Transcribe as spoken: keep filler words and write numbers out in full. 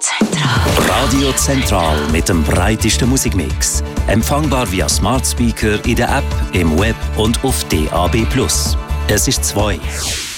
Zentral. Radio Zentral mit dem breitesten Musikmix. Empfangbar via Smart Speaker in der App, im Web und auf D A B plus. Es ist zwei.